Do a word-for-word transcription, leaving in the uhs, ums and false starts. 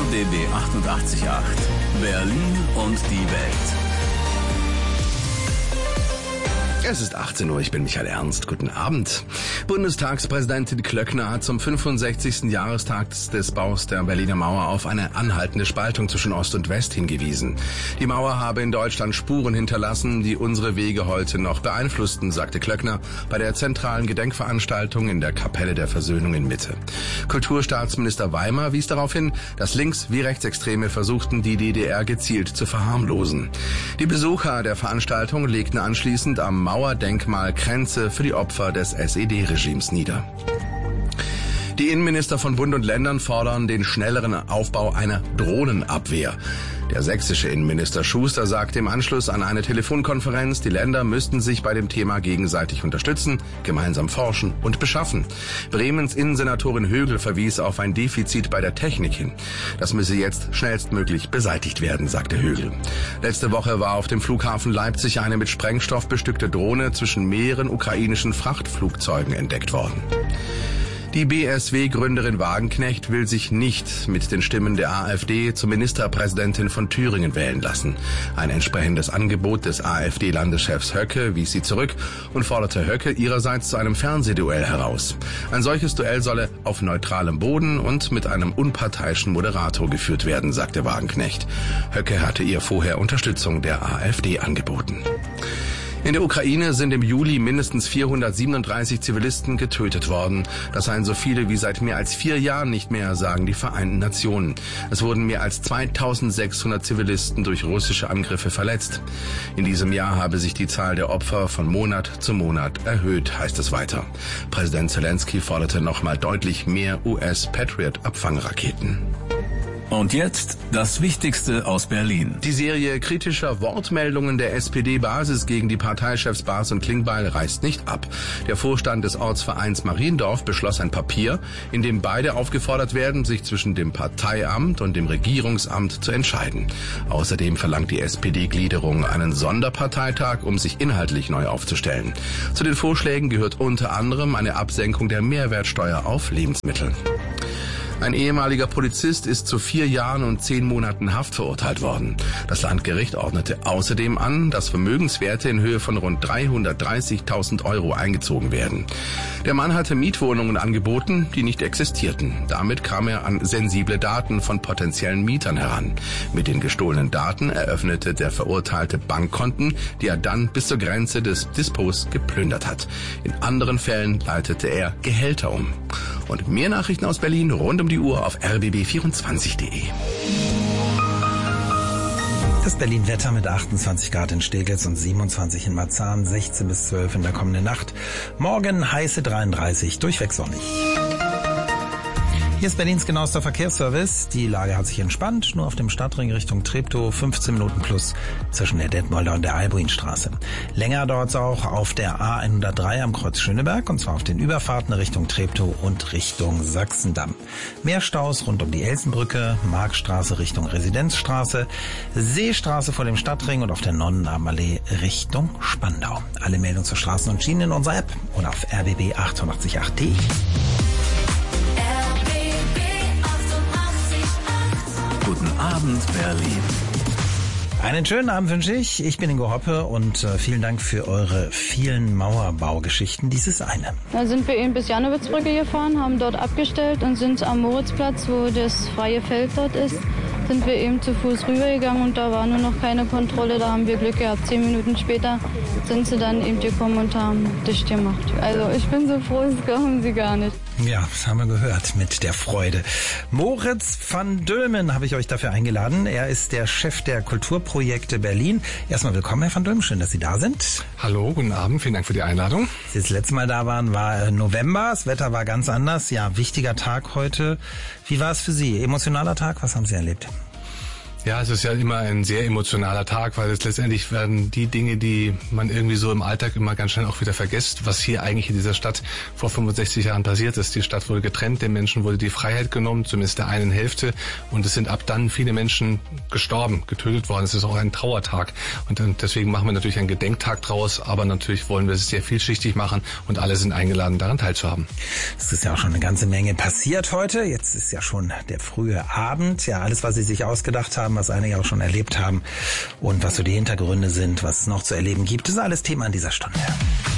B B achtundachtzig Komma acht. Berlin und die Welt. Es ist achtzehn Uhr, ich bin Michael Ernst. Guten Abend. Bundestagspräsidentin Klöckner hat zum fünfundsechzigsten Jahrestag des Baus der Berliner Mauer auf eine anhaltende Spaltung zwischen Ost und West hingewiesen. Die Mauer habe in Deutschland Spuren hinterlassen, die unsere Wege heute noch beeinflussten, sagte Klöckner bei der zentralen Gedenkveranstaltung in der Kapelle der Versöhnung in Mitte. Kulturstaatsminister Weimer wies darauf hin, dass Links- wie Rechtsextreme versuchten, die D D R gezielt zu verharmlosen. Die Besucher der Veranstaltung legten anschließend am Mauerdenkmal Kränze für die Opfer des S E D-Regimes nieder. Die Innenminister von Bund und Ländern fordern den schnelleren Aufbau einer Drohnenabwehr. Der sächsische Innenminister Schuster sagte im Anschluss an eine Telefonkonferenz, die Länder müssten sich bei dem Thema gegenseitig unterstützen, gemeinsam forschen und beschaffen. Bremens Innensenatorin Högel verwies auf ein Defizit bei der Technik hin. Das müsse jetzt schnellstmöglich beseitigt werden, sagte Högel. Letzte Woche war auf dem Flughafen Leipzig eine mit Sprengstoff bestückte Drohne zwischen mehreren ukrainischen Frachtflugzeugen entdeckt worden. Die B S W-Gründerin Wagenknecht will sich nicht mit den Stimmen der AfD zur Ministerpräsidentin von Thüringen wählen lassen. Ein entsprechendes Angebot des AfD-Landeschefs Höcke wies sie zurück und forderte Höcke ihrerseits zu einem Fernsehduell heraus. Ein solches Duell solle auf neutralem Boden und mit einem unparteiischen Moderator geführt werden, sagte Wagenknecht. Höcke hatte ihr vorher Unterstützung der AfD angeboten. In der Ukraine sind im Juli mindestens vierhundertsiebenunddreißig Zivilisten getötet worden. Das seien so viele wie seit mehr als vier Jahren nicht mehr, sagen die Vereinten Nationen. Es wurden mehr als zweitausendsechshundert Zivilisten durch russische Angriffe verletzt. In diesem Jahr habe sich die Zahl der Opfer von Monat zu Monat erhöht, heißt es weiter. Präsident Zelensky forderte nochmal deutlich mehr U S-Patriot-Abfangraketen. Und jetzt das Wichtigste aus Berlin. Die Serie kritischer Wortmeldungen der S P D-Basis gegen die Parteichefs Baas und Klingbeil reißt nicht ab. Der Vorstand des Ortsvereins Mariendorf beschloss ein Papier, in dem beide aufgefordert werden, sich zwischen dem Parteiamt und dem Regierungsamt zu entscheiden. Außerdem verlangt die S P D-Gliederung einen Sonderparteitag, um sich inhaltlich neu aufzustellen. Zu den Vorschlägen gehört unter anderem eine Absenkung der Mehrwertsteuer auf Lebensmittel. Ein ehemaliger Polizist ist zu vier Jahren und zehn Monaten Haft verurteilt worden. Das Landgericht ordnete außerdem an, dass Vermögenswerte in Höhe von rund dreihundertdreißigtausend Euro eingezogen werden. Der Mann hatte Mietwohnungen angeboten, die nicht existierten. Damit kam er an sensible Daten von potenziellen Mietern heran. Mit den gestohlenen Daten eröffnete der Verurteilte Bankkonten, die er dann bis zur Grenze des Dispos geplündert hat. In anderen Fällen leitete er Gehälter um. Und mehr Nachrichten aus Berlin rund um die Uhr auf r b b vierundzwanzig punkt d e. Das Berlin-Wetter mit achtundzwanzig Grad in Steglitz und siebenundzwanzig in Marzahn, sechzehn bis zwölf in der kommenden Nacht. Morgen heiße dreiunddreißig, durchweg sonnig. Hier ist Berlins genauester Verkehrsservice. Die Lage hat sich entspannt. Nur auf dem Stadtring Richtung Treptow fünfzehn Minuten plus zwischen der Detmolder und der Albuinstraße. Länger dauert es auch auf der A hundertdrei am Kreuz Schöneberg, und zwar auf den Überfahrten Richtung Treptow und Richtung Sachsendamm. Mehr Staus rund um die Elsenbrücke, Markstraße Richtung Residenzstraße, Seestraße vor dem Stadtring und auf der Nonnenarmallee Richtung Spandau. Alle Meldungen zu Straßen und Schienen in unserer App und auf r b b achtundachtzig Komma acht punkt d e. Guten Abend, Berlin. Einen schönen Abend wünsche ich. Ich bin Ingo Hoppe und äh, vielen Dank für eure vielen Mauerbaugeschichten. Dies ist eine. Da sind wir eben bis Janowitzbrücke gefahren, haben dort abgestellt und sind am Moritzplatz, wo das freie Feld dort ist, sind wir eben zu Fuß rübergegangen und da war nur noch keine Kontrolle. Da haben wir Glück gehabt. Zehn Minuten später sind sie dann eben gekommen und haben dicht gemacht. Also ich bin so froh, das glauben Sie gar nicht. Ja, das haben wir gehört mit der Freude. Moritz van Dülmen habe ich euch dafür eingeladen. Er ist der Chef der Kulturprojekte Berlin. Erstmal willkommen, Herr van Dülmen. Schön, dass Sie da sind. Hallo, guten Abend. Vielen Dank für die Einladung. Als Sie das letzte Mal da waren, war November. Das Wetter war ganz anders. Ja, wichtiger Tag heute. Wie war es für Sie? Emotionaler Tag? Was haben Sie erlebt? Ja, es ist ja immer ein sehr emotionaler Tag, weil es letztendlich werden die Dinge, die man irgendwie so im Alltag immer ganz schnell auch wieder vergisst, was hier eigentlich in dieser Stadt vor fünfundsechzig Jahren passiert ist. Die Stadt wurde getrennt, den Menschen wurde die Freiheit genommen, zumindest der einen Hälfte, und es sind ab dann viele Menschen gestorben, getötet worden. Es ist auch ein Trauertag und deswegen machen wir natürlich einen Gedenktag draus, aber natürlich wollen wir es sehr vielschichtig machen und alle sind eingeladen, daran teilzuhaben. Es ist ja auch schon eine ganze Menge passiert heute. Jetzt ist ja schon der frühe Abend. Ja, alles, was Sie sich ausgedacht haben, was einige auch schon erlebt haben und was so die Hintergründe sind, was es noch zu erleben gibt, ist alles Thema an dieser Stunde.